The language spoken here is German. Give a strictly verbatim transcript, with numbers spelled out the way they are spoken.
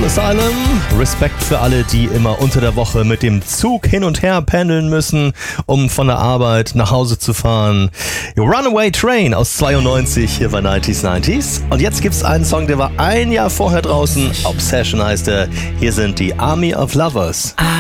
Asylum. Respekt für alle, die immer unter der Woche mit dem Zug hin und her pendeln müssen, um von der Arbeit nach Hause zu fahren. Runaway Train aus zweiundneunzig hier bei neunziger neunzig. Und jetzt gibt's einen Song, der war ein Jahr vorher draußen. Obsession heißt er. Hier sind die Army of Lovers.